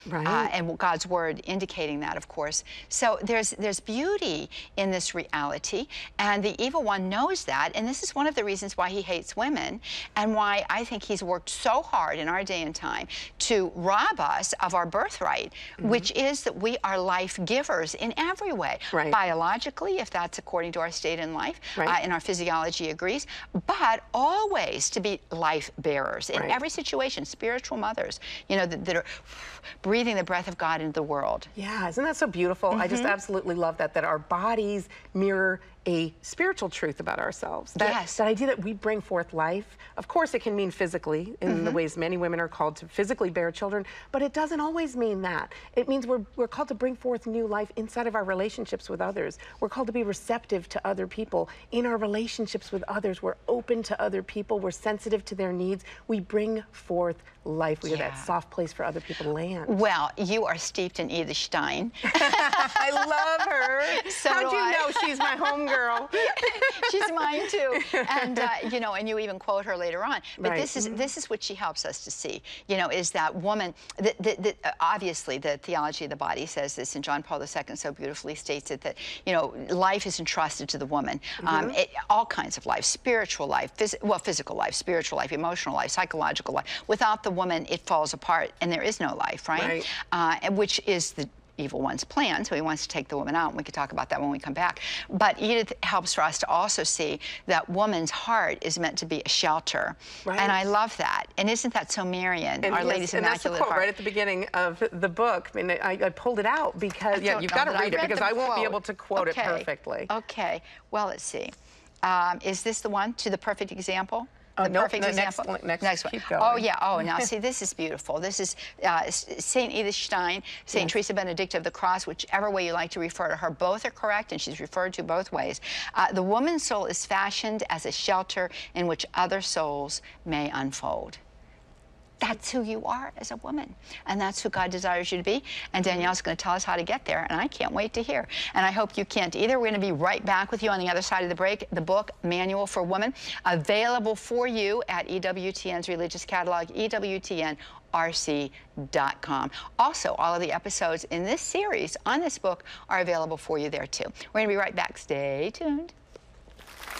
Right. And God's word indicating that, of course. So there's beauty in this reality, and the evil one knows that, and this is one of the reasons why he hates women, and why I think he's worked so hard in our day and time to rob us of our birthright, which is that we are life givers in every way. Right. Biologically, if that's according to our state in life, Right. and our physiology agrees, but always to be life bearers in Right. every situation, spiritual mothers, you know, that are breathing the breath of God into the world. Yeah, isn't that so beautiful? I just absolutely love that our bodies mirror a spiritual truth about ourselves. Yes. That idea that we bring forth life. Of course, it can mean physically, in the ways many women are called to physically bear children, but it doesn't always mean that. It means we're called to bring forth new life inside of our relationships with others. We're called to be receptive to other people. In our relationships with others, we're open to other people. We're sensitive to their needs. We bring forth life. We are that soft place for other people to land. Well, you are steeped in Edith Stein. I love her. So How'd do you I. know she's my homegirl? She's mine too, and you know, and you even quote her later on. But Right. this is what she helps us to see. You know, is that woman? Obviously, the theology of the body says this, and John Paul II so beautifully states it, that you know, life is entrusted to the woman. All kinds of life: spiritual life, physical life, spiritual life, emotional life, psychological life. Without the woman, it falls apart, and there is no life, right? And which is the evil one's plan, so he wants to take the woman out, and we could talk about that when we come back. But Edith helps for us to also see that woman's heart is meant to be a shelter. Right. And I love that. And isn't that so Marian, And Our yes, Lady's and that's the Immaculate quote Heart? right at the beginning of the book. I mean, I pulled it out because, yeah, you've got to read it because I won't be able to quote it perfectly. Okay, well, let's see. Is this the one, to the perfect example? The Nope, perfect example. next one. Keep going. Oh, yeah. Oh, now, see, this is beautiful. This is St. Edith Stein, St. Teresa Benedicta of the Cross, whichever way you like to refer to her. Both are correct, and she's referred to both ways. The woman's soul is fashioned as a shelter in which other souls may unfold. That's who you are as a woman, and that's who God desires you to be. And Danielle's going to tell us how to get there, and I can't wait to hear. And I hope you can't either. We're going to be right back with you on the other side of the break. The book, Manual for Woman, available for you at EWTN's religious catalog, EWTNRC.com. Also, all of the episodes in this series on this book are available for you there, too. We're going to be right back. Stay tuned.